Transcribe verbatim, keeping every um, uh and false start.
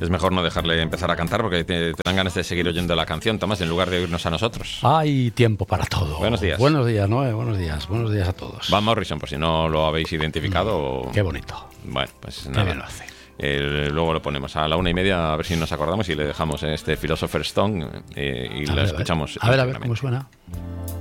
es mejor no dejarle empezar a cantar porque te, te dan ganas de seguir oyendo la canción, Tomás, en lugar de oírnos a nosotros. Hay tiempo para todo. Buenos días. Buenos días, Noé, buenos días. Buenos días a todos. Van Morrison, por si no lo habéis identificado. Mm, qué bonito. Bueno, pues qué nada. bien lo hace. Eh, luego lo ponemos a la una y media, a ver si nos acordamos y le dejamos este Philosopher's Stone eh, y A la ver, escuchamos. A ver, a ver, a ver cómo suena.